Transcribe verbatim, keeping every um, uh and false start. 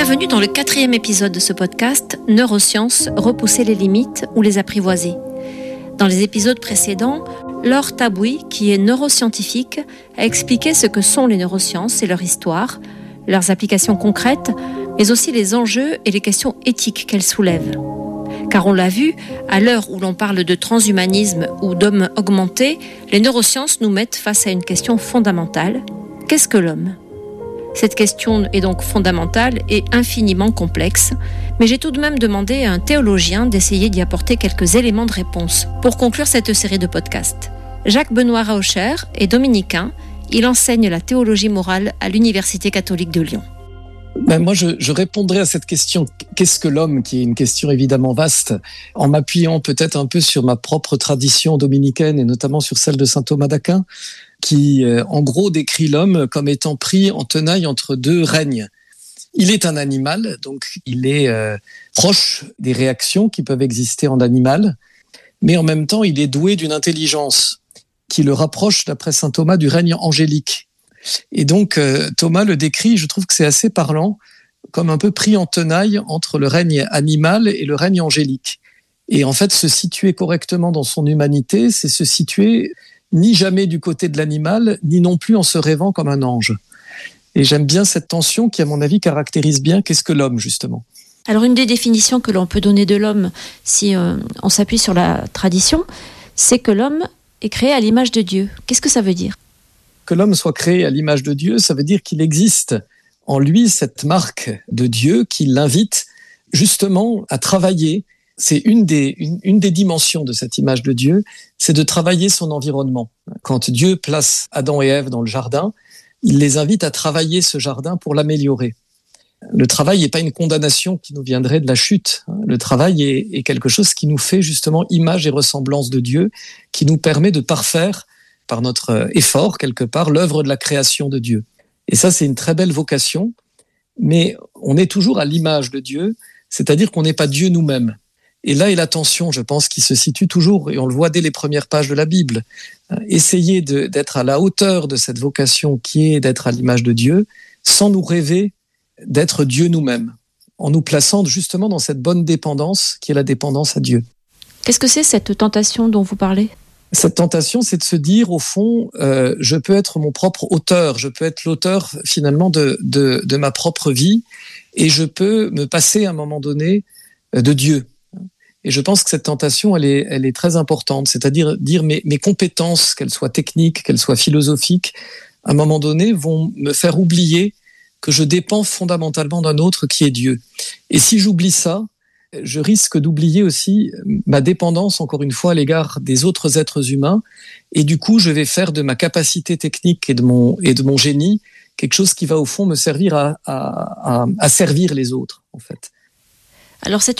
Bienvenue dans le quatrième épisode de ce podcast « Neurosciences, repousser les limites ou les apprivoiser ». Dans les épisodes précédents, Laure Tabouy, qui est neuroscientifique, a expliqué ce que sont les neurosciences et leur histoire, leurs applications concrètes, mais aussi les enjeux et les questions éthiques qu'elles soulèvent. Car on l'a vu, à l'heure où l'on parle de transhumanisme ou d'homme augmenté, les neurosciences nous mettent face à une question fondamentale. Qu'est-ce que l'homme ? Cette question est donc fondamentale et infiniment complexe, mais j'ai tout de même demandé à un théologien d'essayer d'y apporter quelques éléments de réponse pour conclure cette série de podcasts. Jacques-Benoît Rauscher est dominicain, il enseigne la théologie morale à l'Université catholique de Lyon. Ben moi, je, je répondrai à cette question « Qu'est-ce que l'homme ?» qui est une question évidemment vaste, en m'appuyant peut-être un peu sur ma propre tradition dominicaine et notamment sur celle de saint Thomas d'Aquin, qui euh, en gros décrit l'homme comme étant pris en tenaille entre deux règnes. Il est un animal, donc il est euh, proche des réactions qui peuvent exister en animal, mais en même temps, il est doué d'une intelligence qui le rapproche, d'après saint Thomas, du règne angélique. Et donc, euh, Thomas le décrit, je trouve que c'est assez parlant, comme un peu pris en tenaille entre le règne animal et le règne angélique. Et en fait, se situer correctement dans son humanité, c'est se situer ni jamais du côté de l'animal, ni non plus en se rêvant comme un ange. Et j'aime bien cette tension qui, à mon avis, caractérise bien qu'est-ce que l'homme, justement. Alors, une des définitions que l'on peut donner de l'homme, si euh, on s'appuie sur la tradition, c'est que l'homme est créé à l'image de Dieu. Qu'est-ce que ça veut dire ? Que l'homme soit créé à l'image de Dieu, ça veut dire qu'il existe en lui cette marque de Dieu qui l'invite justement à travailler. C'est une des, une, une des dimensions de cette image de Dieu, c'est de travailler son environnement. Quand Dieu place Adam et Ève dans le jardin, il les invite à travailler ce jardin pour l'améliorer. Le travail n'est pas une condamnation qui nous viendrait de la chute. Le travail est, est quelque chose qui nous fait justement image et ressemblance de Dieu, qui nous permet de parfaire par notre effort, quelque part, l'œuvre de la création de Dieu. Et ça, c'est une très belle vocation, mais on est toujours à l'image de Dieu, c'est-à-dire qu'on n'est pas Dieu nous-mêmes. Et là est la tension, je pense, qui se situe toujours, et on le voit dès les premières pages de la Bible. Essayer de, d'être à la hauteur de cette vocation qui est d'être à l'image de Dieu, sans nous rêver d'être Dieu nous-mêmes, en nous plaçant justement dans cette bonne dépendance qui est la dépendance à Dieu. Qu'est-ce que c'est cette tentation dont vous parlez ? Cette tentation, c'est de se dire, au fond, euh, je peux être mon propre auteur, je peux être l'auteur finalement de, de, de ma propre vie, et je peux me passer à un moment donné de Dieu. Et je pense que cette tentation, elle est, elle est très importante, c'est-à-dire dire mes, mes compétences, qu'elles soient techniques, qu'elles soient philosophiques, à un moment donné, vont me faire oublier que je dépends fondamentalement d'un autre qui est Dieu. Et si j'oublie ça, je risque d'oublier aussi ma dépendance, encore une fois, à l'égard des autres êtres humains. Et du coup, je vais faire de ma capacité technique et de mon, et de mon génie quelque chose qui va, au fond, me servir à, à, à, à servir les autres, en fait. Alors, cette